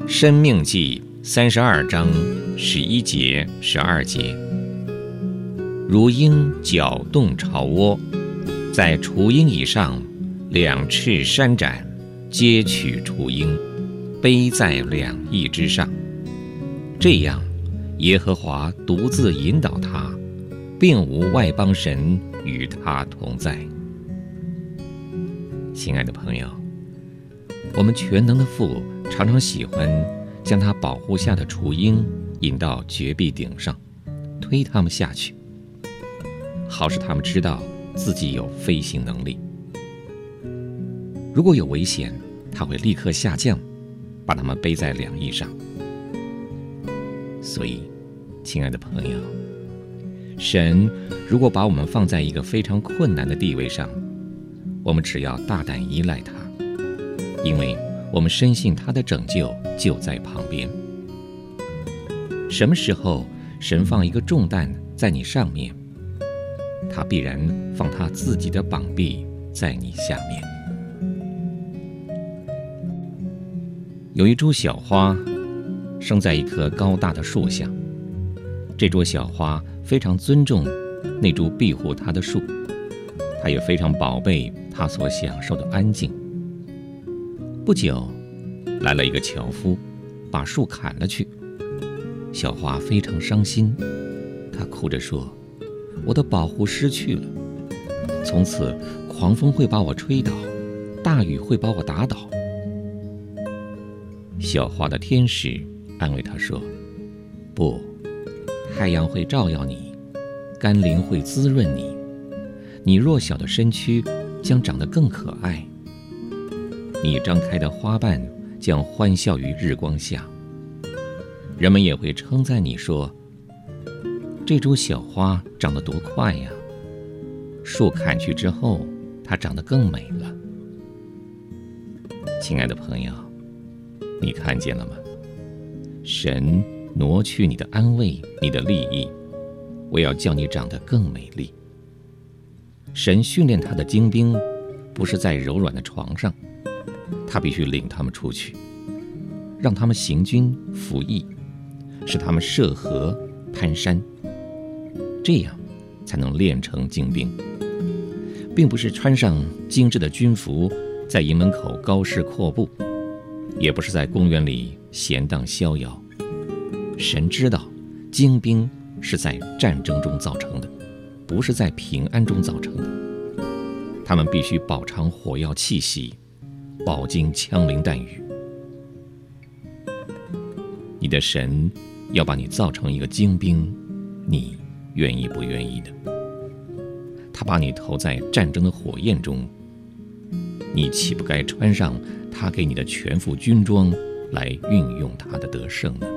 申命记32章11节、12节，如鹰搅动巢窝，在雏鹰以上2翅扇展，皆取雏鹰，背在2翼之上。这样，耶和华独自引导他，并无外邦神与他同在。亲爱的朋友，我们全能的父常常喜欢将他保护下的雏鹰引到绝壁顶上，推他们下去，好使他们知道自己有飞行能力。如果有危险，他会立刻下降，把他们背在2翼上。所以，亲爱的朋友，神如果把我们放在一个非常困难的地位上，我们只要大胆依赖他，因为我们深信他的拯救就在旁边。什么时候神放一个重担在你上面，他必然放他自己的膀臂在你下面。有一株小花生在一棵高大的树下，这株小花非常尊重那株庇护它的树，它也非常宝贝它所享受的安静。不久，来了一个樵夫，把树砍了去。小花非常伤心，她哭着说：“我的保护失去了，从此狂风会把我吹倒，大雨会把我打倒。”小花的天使安慰她说：“不，太阳会照耀你，甘霖会滋润你，你弱小的身躯将长得更可爱。你张开的花瓣将欢笑于日光下，人们也会称赞你说：这株小花长得多快呀！树砍去之后，它长得更美了。”亲爱的朋友，你看见了吗？神挪去你的安慰，你的利益，我要叫你长得更美丽。神训练他的精兵，不是在柔软的床上，他必须领他们出去，让他们行军服役，使他们涉河攀山，这样才能练成精兵，并不是穿上精致的军服在营门口高士阔步，也不是在公园里闲荡逍遥。神知道精兵是在战争中造成的，不是在平安中造成的。他们必须饱尝火药气息，饱经枪林弹雨。你的神要把你造成一个精兵，你愿意不愿意的？他把你投在战争的火焰中，你岂不该穿上他给你的全副军装来运用他的得胜呢？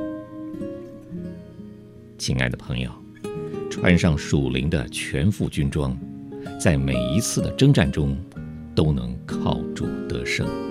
亲爱的朋友，穿上属灵的全副军装，在每一次的征战中都能靠主得胜。